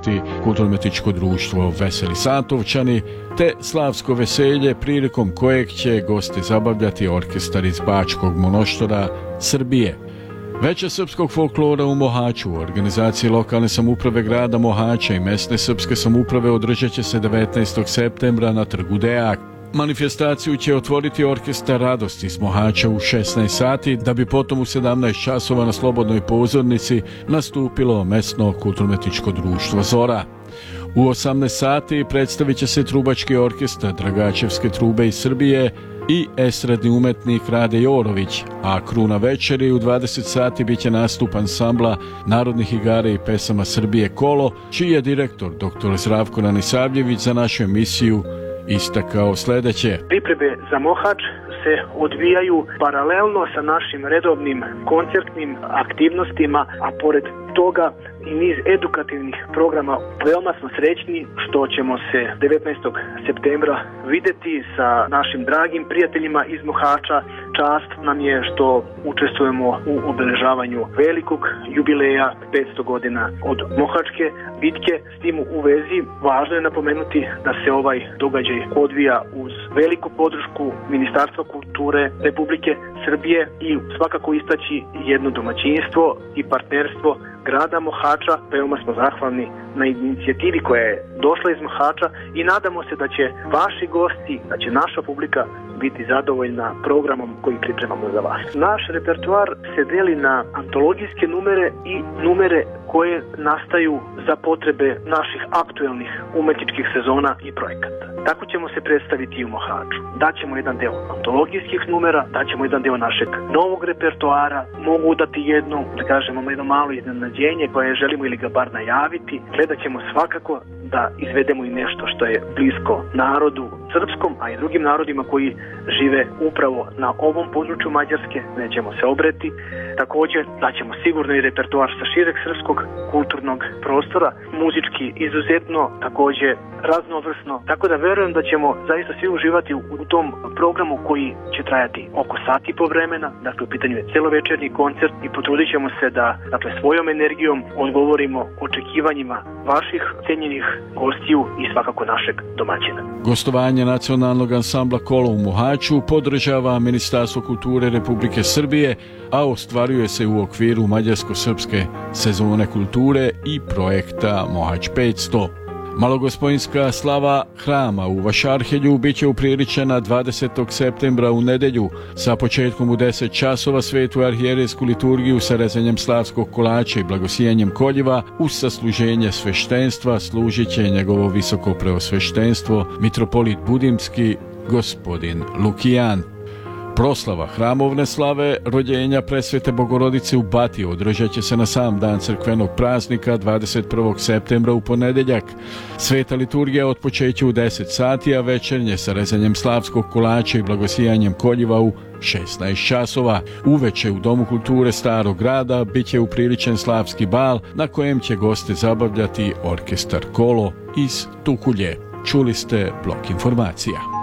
održati kulturno-umjetničko društvo Veseli Satovčani te slavsko veselje prilikom kojeg će goste zabavljati orkestar iz Bačkog Monoštora, Srbije. Veća srpskog folklora u Mohaču u organizaciji lokalne samouprave grada Mohača i mesne srpske samouprave održat će se 19. septembra na trgu Dejak. Manifestaciju će otvoriti orkestar Radost iz Mohača u 16 sati, da bi potom u 17 časova na slobodnoj pozornici nastupilo mesno kulturno-umjetničko društvo Zora. U 18 sati predstavit će se trubački orkestar Dragačevske trube iz Srbije i estradni umetnik Rade Jorović, a kruna večeri u 20 sati biće nastup ansambla narodnih igara i pesama Srbije Kolo, čiji je direktor dr. Zdravko Nanisavljević za našu emisiju istakao sljedeće. Pripreme za Mohač se odvijaju paralelno sa našim redovnim koncertnim aktivnostima, a pored toga i niz edukativnih programa. Veoma smo srećni što ćemo se 19. septembra vidjeti sa našim dragim prijateljima iz Mohača. Čast nam je što učestvujemo u obeležavanju velikog jubileja 500 godina od Mohačke bitke. S tim u vezi važno je napomenuti da se ovaj događaj odvija uz veliku podršku Ministarstva kulture Republike Srbije i svakako istaći jedno domaćinstvo i partnerstvo grada Mohača. Veoma smo zahvalni na inicijativi koja je došla iz Mohača i nadamo se da će vaši gosti, da će naša publika biti zadovoljna programom koji pripremamo za vas. Naš repertoar se deli na antologijske numere i numere koje nastaju za potrebe naših aktuelnih umetničkih sezona i projekata. Tako ćemo se predstaviti i u Mohaču. Daćemo jedan deo antologijskih numera, daćemo jedan deo našeg novog repertoara, mogu dati jedno, da kažemo, jedno malo iznenađenje koje želimo ili ga bar najaviti. Gledat ćemo svakako da izvedemo i nešto što je blisko narodu srpskom, a i drugim narodima koji žive upravo na ovom području Mađarske, nećemo se obreti. Također daćemo sigurno i repertoar sa šireg srpskog kulturnog prostora, muzički izuzetno, također raznovrsno, tako da verujem da ćemo zaista svi uživati u tom programu koji će trajati oko sati po vremena. Dakle, u pitanju je celovečernji koncert i potrudit ćemo se da, dakle, svojom energijom odgovorimo očekivanjima vaših cenjenih gostiju i svakako našeg domaćina. Gostovanje nacionalnog ansambla Kolo u Mohaču podržava Ministarstvo kulture Republike Srbije, a ostvaruje se u okviru mađarsko-srpske sezone kulture i projekta Mohač 500. Malogospojinska slava hrama u Vašarhelju biće upriličena 20. septembra u nedjelju sa početkom u 10 časova svetu arhijerejsku liturgiju sa rezanjem slavskog kolača i blagosijenjem koljiva uz sasluženje sveštenstva služit će njegovo visoko preosveštenstvo mitropolit Budimski gospodin Lukijan. Proslava hramovne slave rođenja presvete Bogorodice u Batiji održat će se na sam dan crkvenog praznika 21. septembra u ponedjeljak. Sveta liturgija otpočeće u 10 sati, a večernje sa rezanjem slavskog kolača i blagosijanjem koljiva u 16 časova. Uveče u Domu kulture Starog grada bit će upriličen slavski bal na kojem će goste zabavljati orkestar Kolo iz Tukulje. Čuli ste blok informacija.